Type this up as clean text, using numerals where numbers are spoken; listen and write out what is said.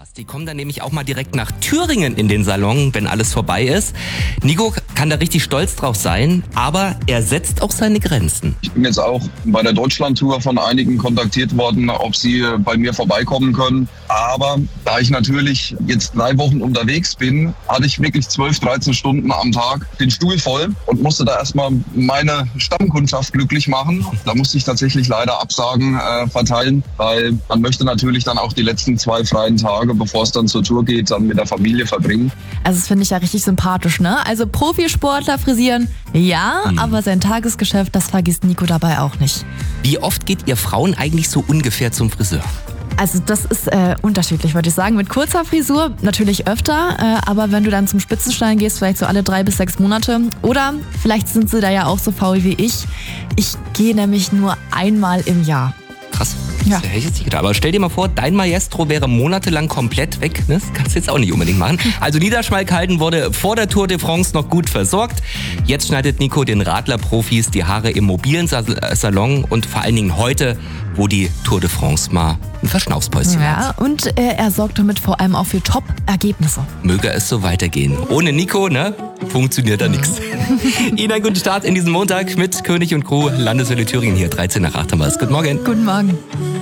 Stars. Die kommen dann nämlich auch mal direkt nach Thüringen in den Salon, wenn alles vorbei ist. Nico kann da richtig stolz drauf sein, aber er setzt auch seine Grenzen. Ich bin jetzt auch bei der Deutschlandtour von einigen kontaktiert worden, ob sie bei mir vorbeikommen können. Aber da ich natürlich jetzt 3 Wochen unterwegs bin, hatte ich wirklich 12, 13 Stunden am Tag den Stuhl voll und musste da erstmal meine Stammkundschaft glücklich machen. Da musste ich tatsächlich leider Absagen verteilen, weil man möchte natürlich dann auch die letzten 2 freien Tage, bevor es dann zur Tour geht, dann mit der Familie verbringen. Also das finde ich ja richtig sympathisch, ne? Also Profisportler frisieren, ja, aber sein Tagesgeschäft, das vergisst Nico dabei auch nicht. Wie oft geht ihr Frauen eigentlich so ungefähr zum Friseur? Also das ist unterschiedlich, würde ich sagen. Mit kurzer Frisur natürlich öfter, aber wenn du dann zum Spitzenstein gehst, vielleicht so alle 3 bis 6 Monate. Oder vielleicht sind sie da ja auch so faul wie ich. Ich gehe nämlich nur einmal im Jahr. Krass. Ja. Das hätte ich jetzt nicht gedacht. Aber stell dir mal vor, dein Maestro wäre monatelang komplett weg. Das kannst du jetzt auch nicht unbedingt machen. Also Niederschmalkalden wurde vor der Tour de France noch gut versorgt. Jetzt schneidet Nico den Radlerprofis die Haare im mobilen Salon und vor allen Dingen heute, wo die Tour de France mal ein Verschnaufspäuschen hat. Ja, und er sorgt damit vor allem auch für Top-Ergebnisse. Möge es so weitergehen. Ohne Nico, funktioniert da nichts. Ihnen einen guten Start in diesen Montag mit König und Crew. Landeswelle Thüringen hier, 13 nach 8 haben wir es. Guten Morgen. Guten Morgen.